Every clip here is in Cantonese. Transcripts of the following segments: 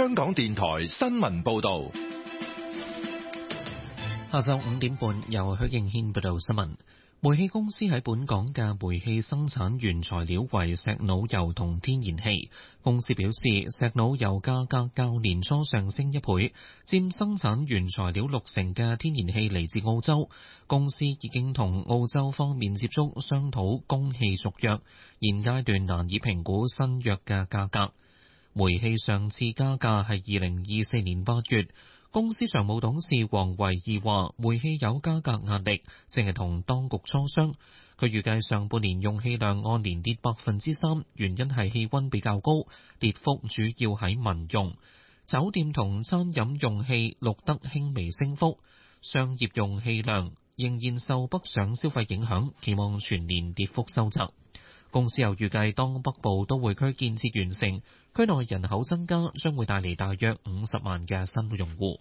香港電台新聞報道。 下晝5點半，由許敬軒報道新聞。煤氣公司喺本港嘅煤氣生產原材料為石腦油同天然氣。公司表示，石腦油價格較年初上升1倍，佔生產原材料60%嘅天然氣嚟自澳洲。公司已經同澳洲方面接觸商討供氣續約，現階段難以評估新約嘅價格。煤氣上次加價係2024年8月。公司常務董事黃維義話：煤氣有加價壓力，正係同當局磋商。佢預計上半年用氣量按年跌3%，原因係氣溫比較高，跌幅主要喺民用。酒店同餐飲用氣錄得輕微升幅，商業用氣量仍然受北上消費影響，期望全年跌幅收窄。公司又預計，當北部都會區建設完成，區內人口增加將會帶嚟大約50萬嘅新用戶。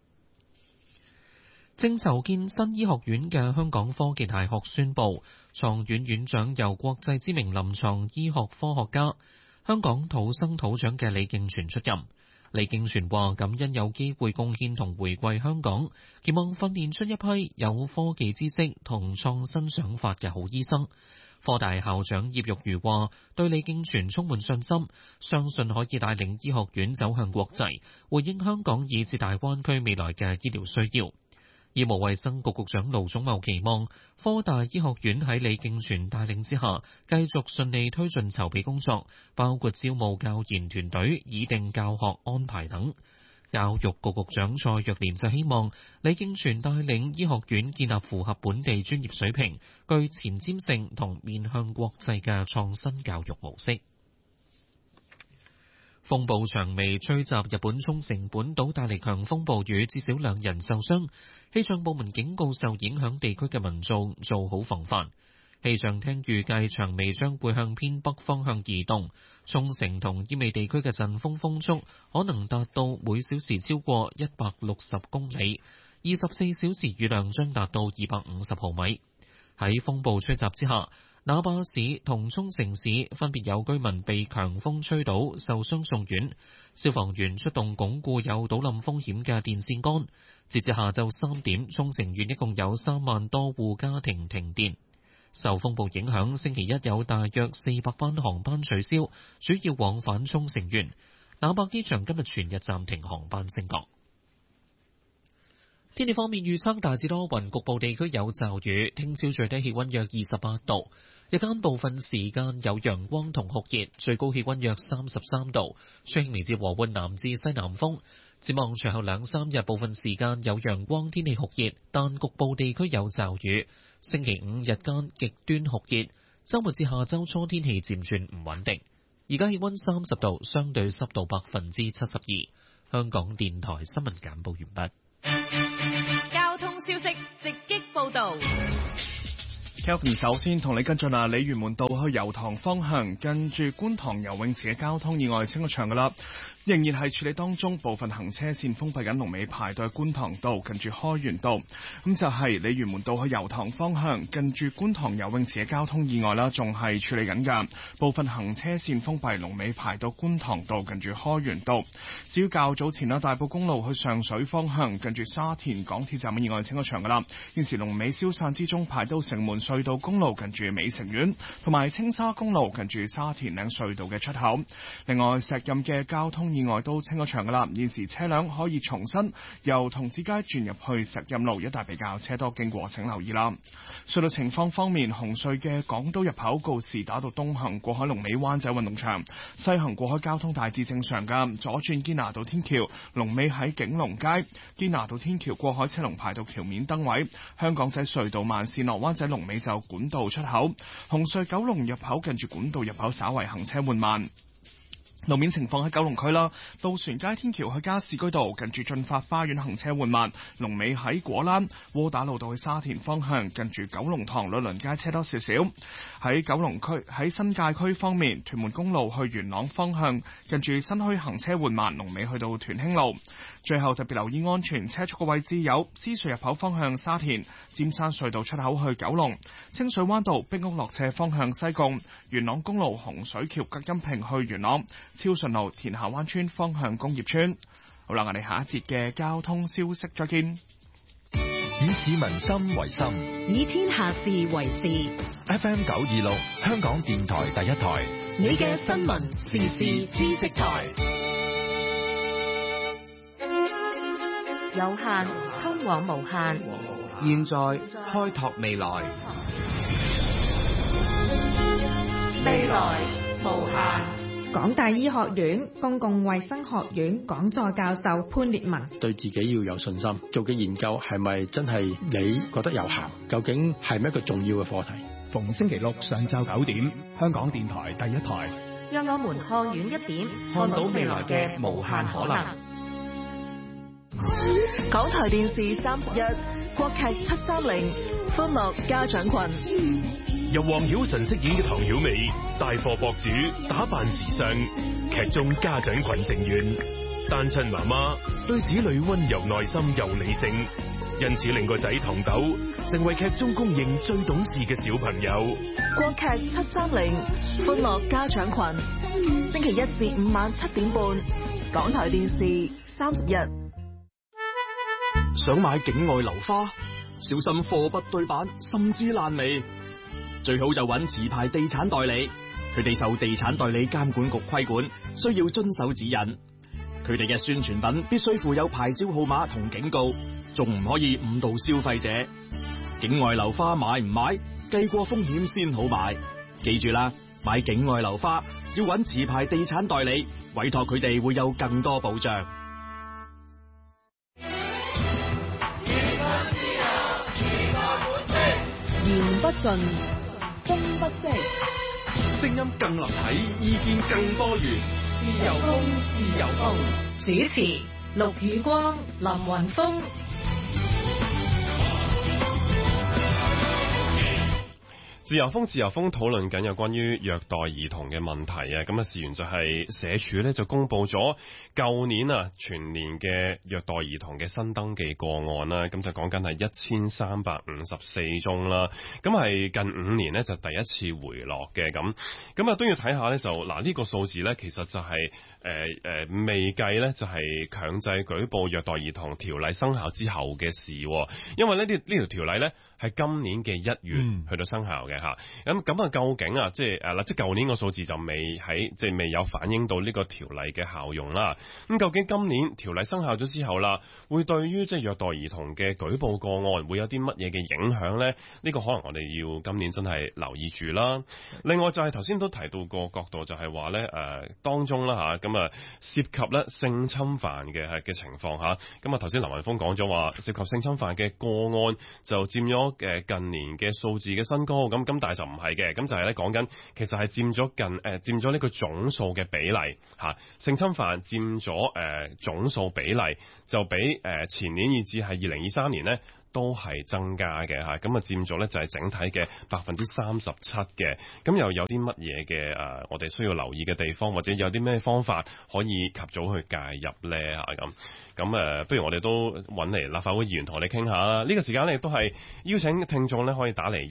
正籌建新醫學院嘅香港科技大學宣布，創院院長由國際知名臨床醫學科學家、香港土生土長嘅李敬全出任。李敬全話：感恩有機會貢獻同回饋香港，期望訓練出一批有科技知識同創新想法嘅好醫生。科大校長葉玉如話：對李敬全充滿信心，相信可以帶領醫學院走向國際，回應香港以至大灣區未來嘅醫療需要。醫務衛生局局長盧寵茂期望科大醫學院喺李敬全帶領之下，繼續順利推進籌備工作，包括招募教研團隊、擬定教學安排等。教育局局長蔡若蓮就希望李敬全帶領醫學院建立符合本地專業水平、具前瞻性同面向國際嘅創新教育模式。風暴長尾吹襲日本沖繩本島，帶嚟強風暴雨，至少2人受傷。氣象部門警告受影響地區嘅民眾做好防範。氣象廳預計長尾將會向偏北方向移動，沖繩同奄美地區嘅陣風風速可能達到每小時超過160公里，24小時雨量將達到250毫米。喺風暴吹襲之下，那霸市同沖繩市分別有居民被強風吹倒受傷送院，消防員出動鞏固有倒冧風險嘅電線桿。截至下晝3點，沖繩縣一共有3萬多戶家庭停電。受風暴影響，星期一有大約400班航班取消，主要往返沖繩縣。那霸機場今日全日暫停航班升降。天氣方面預測大致多雲，局部地區有驟雨。聽朝最低氣溫約28度，日間部分時間有陽光同酷熱，最高氣溫約33度，吹輕微至和緩南至西南風。展望隨後2-3日部分時間有陽光，天氣酷熱，但局部地區有驟雨。星期5日間極端酷熱，週末至下週初天氣漸轉唔穩定。而家氣溫30度，相對濕度72%。香港電台新聞簡報完畢。 交通消息直擊報道。 Kelvin 首先同你跟進鯉魚門道去油塘方向，近住觀塘游泳池嘅交通意外清咗場噶啦，仍然係處理當中，部分行車線封閉緊，龍尾排到觀塘道近住開源道。咁就係鯉魚門道去油塘方向，近住觀塘游泳池嘅交通意外啦，仲係處理緊噶，部分行車線封閉，龍尾排到觀塘道近住開源道。至於較早前啦，大埔公路去上水方向，近住沙田港鐵站嘅意外清咗場噶啦，現時龍尾消散之中，排到城門隧道公路近住美城苑，同埋青沙公路近住沙田嶺隧道嘅出口。另外石蔭嘅交通意外都清咗場噶啦，現時車輛可以重新由同志街轉入去石蔭路，一帶比較車多經過，請留意啦。隧道情況方面，紅隧嘅港島入口告士打道東行過海龍尾灣仔運動場，西行過海交通大致正常噶，左轉堅拿道天橋龍尾喺景隆街，堅拿道天橋過海車龍排到橋面燈位，香港仔隧道慢線落灣仔龍尾就管道出口，紅隧九龍入口近住管道入口稍為行車緩慢。路面情況喺九龍區啦，渡船街天橋去加士居道近住進發花園行車緩慢，龍尾喺果欄；窩打老道去沙田方向近住九龍塘律倫街車多少少。喺九龍區喺新界區方面，屯門公路去元朗方向近住新墟行車緩慢，龍尾去到屯興路。最後特別留意安全車速嘅位置有獅隧入口方向沙田、尖山隧道出口去九龍、清水灣道冰屋落斜方向西貢、元朗公路洪水橋隔音屏去元朗、 超順路田下灣村方向工業村。好啦，我哋下一節嘅交通消息再見。 以市民心為心， 以天下事為事。 FM 926香港電台第一台， 你嘅新聞時事知識台。有限通往無限， 現在開拓未來， 未來無限。 港大醫學院公共衛生學院講座教授潘烈文： 對自己要有信心，做嘅研究係咪真係你覺得有效？究竟係咪一個重要嘅課題？ 逢星期六上晝9點，香港電台第一台， 讓我們看遠一點， 看到未來嘅無限可能。 港台電視31國劇730歡樂家長群， 由黃曉晨飾演嘅唐曉美，帶貨博主，打扮時尚。劇中家長群成員，單親媽媽對子女溫柔耐心又理性，因此令個仔唐豆成為劇中公認最懂事嘅小朋友。 國劇730歡樂家長群，星期1至5晚7點半，港台電視31。 想買境外樓花，小心貨不對版，甚至爛尾。最好就揾持牌地產代理，佢哋受地產代理監管局規管，需要遵守指引。佢哋嘅宣傳品必須附有牌照號碼同警告，仲唔可以誤導消費者。境外樓花買唔買，計過風險先好買。記住啦，買境外樓花要揾持牌地產代理，委託佢哋會有更多保障。 言不盡，風不息， 聲音更立體，意見更多元。 自由風，自由風。主持：陸宇光、林雲峰。 自由風討論緊有關於虐待兒童嘅問題啊！咁啊，事緣就係社署咧就公布咗舊年啊全年嘅虐待兒童嘅新登記個案啦，咁就講緊係1354宗啦，咁係近5年咧就第一次回落嘅咁啊都要睇下咧就嗱呢個數字咧其實就係未計咧就係強制舉報虐待兒童條例生效之後嘅事，因為呢條條例咧係今年嘅1月去到生效嘅。咁啊，究竟啊，即係舊年個數字就未有反映到呢個條例嘅效用啦。咁究竟今年條例生效咗之後啦，會對於即係虐待兒童嘅舉報個案會有啲乜嘢嘅影響呢？呢個可能我哋要今年真係留意住啦。另外就係頭先都提到個角度，就係話咧當中啦咁啊涉及咧性侵犯嘅情況嚇。咁啊頭先林雲峰講咗話，涉及性侵犯嘅個案就佔咗近年嘅數字嘅新高咁但係就唔係嘅，咁就係咧講緊，其實係佔咗呢個總數嘅比例嚇，性侵犯佔咗總數比例就比前年以至係2023年呢都係增加嘅嚇，咁啊佔咗咧就係整體嘅37%嘅，咁又有啲乜嘢嘅我哋需要留意嘅地方，或者有啲咩方法可以及早去介入咧嚇咁不如我哋都揾嚟立法會議員同我哋傾下啦。呢個時間咧亦都係邀請聽眾咧可以打嚟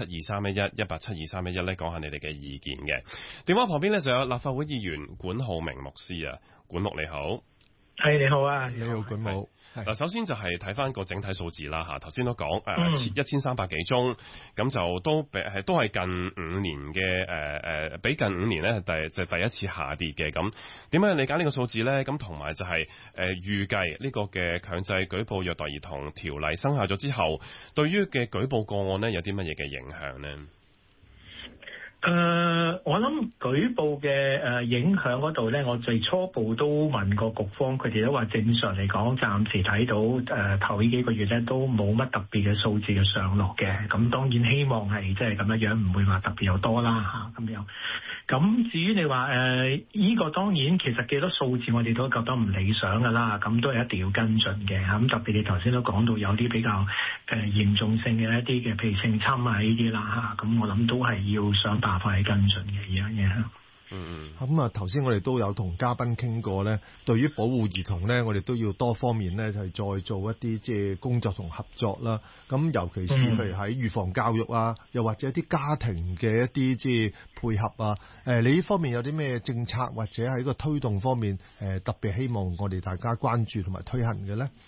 1872311，1872311咧講下你哋嘅意見嘅。電話旁邊咧就有立法會議員管浩鳴牧師啊，管牧你好。 係你好啊， 你好管牧。 嗱，首先就係睇翻個整體數字啦嚇，頭先都講1300幾宗，咁就都係近5年嘅比近5年咧第一次下跌嘅咁。點樣理解呢個數字咧？咁同埋就係預計呢個嘅強制舉報虐待兒童條例生效咗之後，對於嘅舉報個案咧有啲乜嘢嘅影響咧？ 我諗舉報嘅影響嗰度咧，我最初步都問過局方，佢哋都話正常嚟講，暫時睇到頭呢幾個月咧都冇乜特別嘅數字嘅上落嘅。咁當然希望係即係咁樣，唔會話特別有多啦嚇咁樣。咁至於你話呢個當然其實幾多數字我哋都覺得唔理想㗎啦，咁都係一定要跟進嘅。咁特別你頭先都講到有啲比較嚴重性嘅一啲嘅，譬如性侵啊呢啲啦嚇，咁我諗都係要想辦法去跟進嘅呢樣嘢。 咁啊頭先我哋都有同嘉賓傾過咧，對於保護兒童咧，我哋都要多方面咧係再做一啲即係工作同合作啦。咁尤其是譬如喺預防教育啊，又或者一啲家庭嘅一啲即係配合啊，你呢方面有啲咩政策或者喺個推動方面特別希望我哋大家關注同埋推行嘅咧？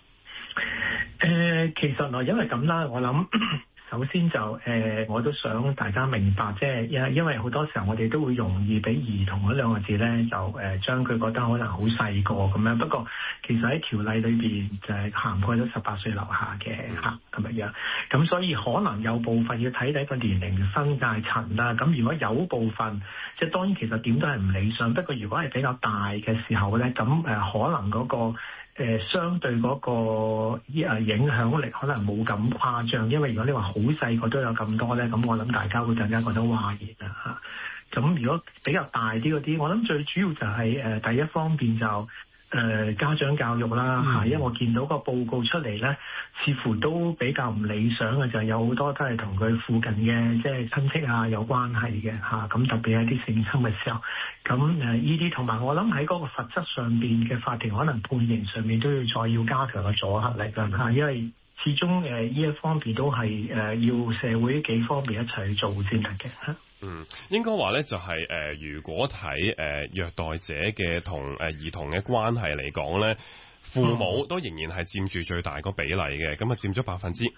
其實因為咁啦，我諗首先就我都想大家明白，即係因為好多時候我哋都會容易俾兒童嗰兩個字咧，就將佢覺得可能好細個咁樣。不過其實喺條例裏邊就係涵蓋咗18歲樓下嘅嚇咁樣。咁所以可能有部分要睇個年齡分界層啦。咁如果有部分，即係當然其實點都係唔理想。不過如果係比較大嘅時候咧，咁可能嗰個相對嗰個影響力可能冇咁誇張，因為如果你話好細個都有咁多咧，咁我諗大家會更加覺得嘩然啦嚇。咁如果比較大啲嗰啲，我諗最主要就係第一方面就家長教育啦嚇，因為我見到個報告出嚟咧，似乎都比較唔理想嘅，就係有好多都係同佢附近嘅即係親戚啊有關係嘅嚇，咁特別係啲性侵嘅時候，咁呢啲同埋我諗喺嗰個罰則上邊嘅法庭可能判刑上面都要加強個阻嚇力啦嚇，因為始終呢一方面都係要社會幾方面一齊去做先得嘅嚇。 應該話咧就係如果睇虐待者嘅同兒童嘅關係嚟講咧，父母都仍然係佔住最大個比例嘅，咁啊佔咗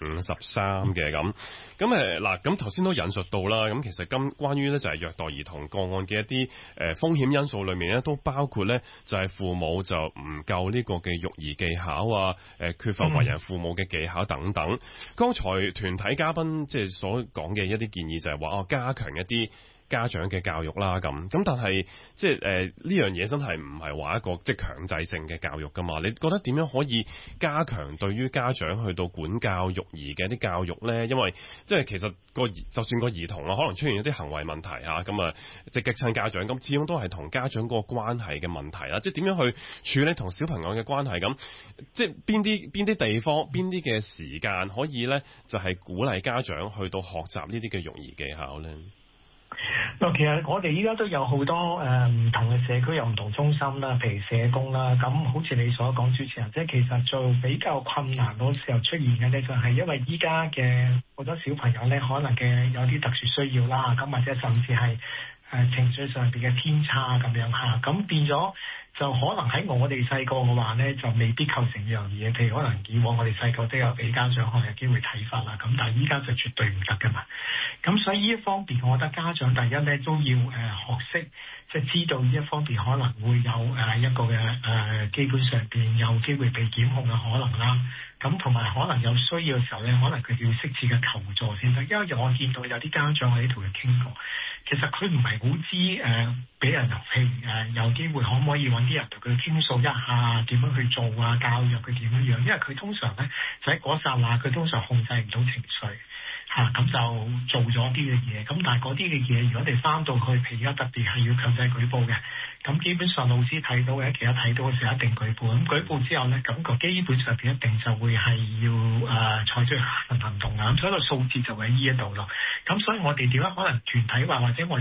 53%嘅咁。嗱，咁頭先都引述到啦，咁其實關於咧就係虐待兒童個案嘅一啲風險因素裏面咧，都包括咧就係父母就唔夠呢個嘅育兒技巧啊，缺乏為人父母嘅技巧等等。剛才團體嘉賓即係所講嘅一啲建議就係話加強一啲家長嘅教育啦，咁但係即係呢樣嘢真係唔係話一個即係強制性嘅教育噶嘛？你覺得點樣可以加強對於家長去到管教育兒嘅一啲教育咧？因為即係其實就算個兒童可能出現一啲行為問題咁啊，即係激親家長，咁始終都係同家長嗰個關係嘅問題啦。即係點樣去處理同小朋友嘅關係咁？即係邊啲地方、邊啲嘅時間可以咧，就係鼓勵家長去到學習呢啲嘅育兒技巧咧？ 其實我哋依家都有好多唔同嘅社區有唔同中心啦，譬如社工啦，咁好似你所講主持人，即係其實做比較困難嗰時候出現嘅咧，就係因為依家嘅好多小朋友咧，可能嘅有啲特殊需要啦，咁或者甚至係情緒上邊嘅偏差咁樣嚇，咁變咗就可能喺我哋細個嘅話咧，就未必構成呢樣嘢。譬如可能以往我哋細個都有俾家長可能有機會體罰啦，咁但係依家就絕對唔得噶嘛。咁所以呢一方面，我覺得家長第一咧都要學識，即係知道呢一方面可能會有一個嘅基本上邊有機會被檢控嘅可能啦。咁同埋可能有需要嘅時候咧，可能佢哋要適切嘅求助先得。因為我見到有啲家長喺度同佢傾過，其實佢唔係好知俾人譬如有機會可唔可以揾啲人同佢傾訴一下點樣去做啊，教育佢點樣樣。因為佢通常咧就喺嗰剎那，佢通常控制唔到情緒咁就做咗啲嘅嘢。咁但係嗰啲嘅嘢，如果你翻到去，譬如而家特別係要強制舉報嘅，咁基本上老師睇到嘅，其實睇到嘅時候一定舉報。咁舉報之後咧，咁個基本上邊一定就會係要採取行動啊。咁所以個數字就喺呢一度咯。咁所以我哋點解可能團體話或者我哋